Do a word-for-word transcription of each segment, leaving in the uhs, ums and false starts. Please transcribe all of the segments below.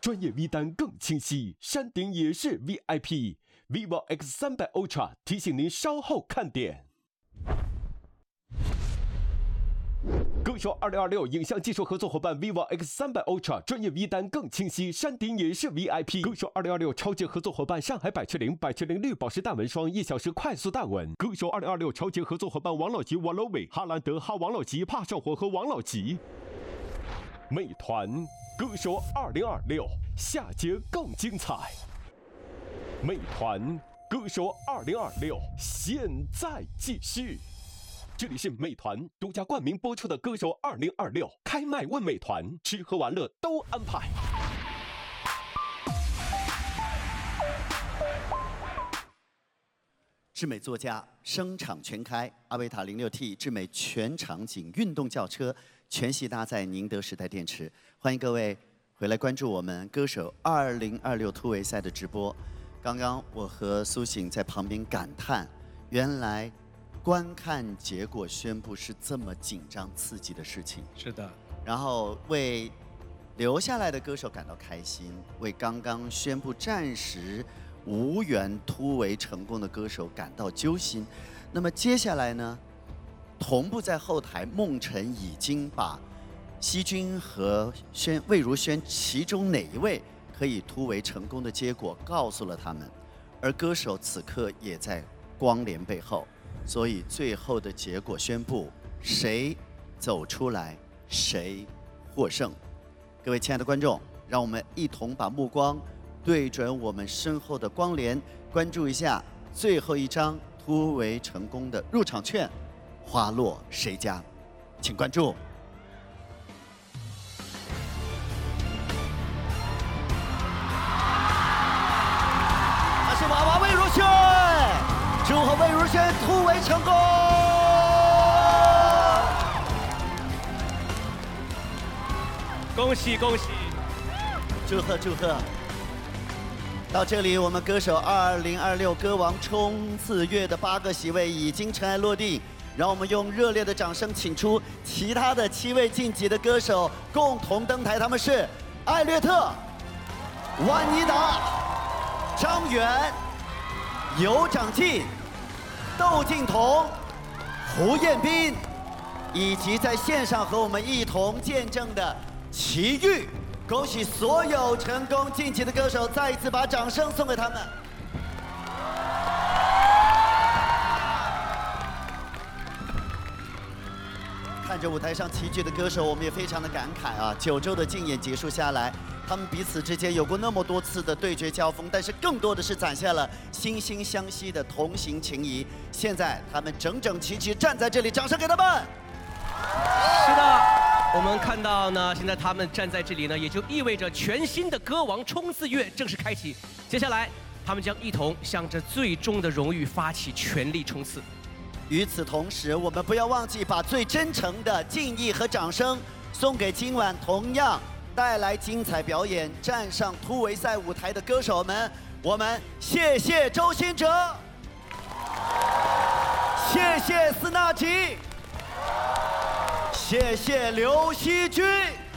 专业 V 单更清晰，山顶也是 V I P。vivo X 三百 Ultra 提醒您稍后看点。歌手二零二六影像技术合作伙伴 vivo X 三百 Ultra 专业 V 单更清晰，山顶也是 V I P。歌手二零二六超级合作伙伴上海百雀羚百雀羚绿宝石淡纹霜，一小时快速淡纹。歌手二零二六超级合作伙伴王老吉 Walowi 哈兰德哈王老吉怕上火和王老吉。美团歌手二零二六下节更精彩。美团歌手二零二六现在继续。这里是美团独家冠名播出的《歌手二零二六》，开麦问美团，吃喝玩乐都安排。 智美座驾声场全开，阿维塔零六 T 智美全场景运动轿车，全系搭载宁德时代电池。欢迎各位回来关注我们《歌手二零二六》突围赛的直播。刚刚我和苏醒在旁边感叹，原来观看结果宣布是这么紧张刺激的事情。 是的。 然后为留下来的歌手感到开心，为刚刚宣布暂时无缘突围成功的歌手感到揪心。那么接下来呢？同步在后台，孟晨已经把希君和轩魏如萱其中哪一位可以突围成功的结果告诉了他们，而歌手此刻也在光帘背后。所以最后的结果宣布，谁走出来，谁获胜。各位亲爱的观众，让我们一同把目光对准我们身后的光帘，关注一下最后一张突围成功的入场券，花落谁家？请关注。他是娃娃魏如萱。祝贺魏如萱突围成功！ 恭喜恭喜！ 祝贺祝贺！到这里，我们歌手二零二六歌王冲刺月的八个席位已经尘埃落定，让我们用热烈的掌声请出其他的七位晋级的歌手共同登台，他们是艾略特、万妮达、张远、尤长靖、窦靖童、胡彦斌，以及在线上和我们一同见证的齐豫。恭喜所有成功晋级的歌手，再一次把掌声送给他们。看着舞台上齐聚的歌手，我们也非常的感慨啊！九周的竞演结束下来，他们彼此之间有过那么多次的对决交锋，但是更多的是展现了惺惺相惜的同行情谊。现在他们整整齐齐站在这里，掌声给他们！ 是的，我们看到呢，现在他们站在这里呢，也就意味着全新的歌王冲刺月正式开启。接下来，他们将一同向着最终的荣誉发起全力冲刺。 与此同时，我们不要忘记把最真诚的敬意和掌声送给今晚同样带来精彩表演、站上突围赛舞台的歌手们。我们谢谢周兴哲，谢谢斯纳吉，谢谢刘惜君。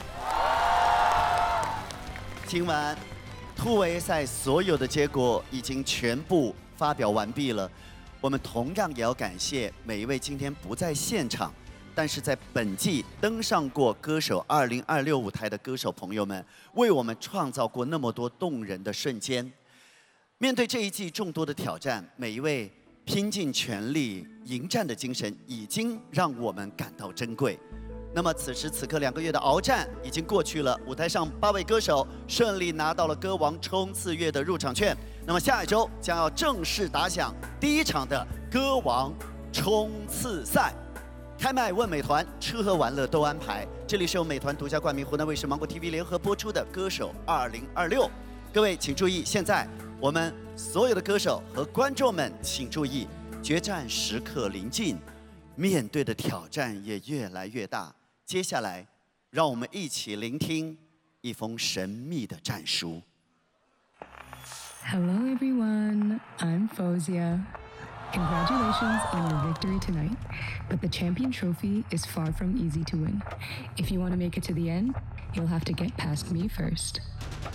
今晚突围赛所有的结果已经全部发表完毕了。我们同样也要感谢每一位今天不在现场，但是在本季登上过歌手二零二六舞台的歌手朋友们，为我们创造过那么多动人的瞬间。面对这一季众多的挑战，每一位拼尽全力迎战的精神，已经让我们感到珍贵。那么此时此刻，两个月的鏖战已经过去了，舞台上八位歌手顺利拿到了歌王冲刺月的入场券。那么下一周将要正式打响第一场的歌王冲刺赛。开麦问美团，吃喝玩乐都安排。这里是由美团独家冠名湖南卫视、芒果 T V 联合播出的《歌手二零二六》。各位请注意，现在我们所有的歌手和观众们请注意，决战时刻临近，面对的挑战也越来越大。接下来，让我们一起聆听一封神秘的战书。 Hello everyone, I'm Fozia. Congratulations on your victory tonight, but the champion trophy is far from easy to win. If you want to make it to the end, you'll have to get past me first.